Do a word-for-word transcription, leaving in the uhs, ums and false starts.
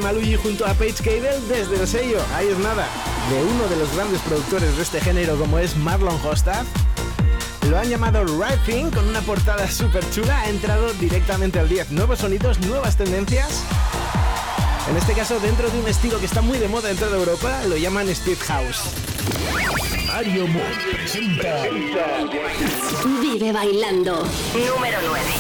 Maluji junto a Paige Cable desde el sello, ahí es nada, de uno de los grandes productores de este género como es Marlon Hostad. Lo han llamado Right Thing, con una portada súper chula, ha entrado directamente al diez. Nuevos sonidos, nuevas tendencias. En este caso dentro de un estilo que está muy de moda en toda Europa, lo llaman Speed House. Mario Moore presenta Vive Bailando, número nueve.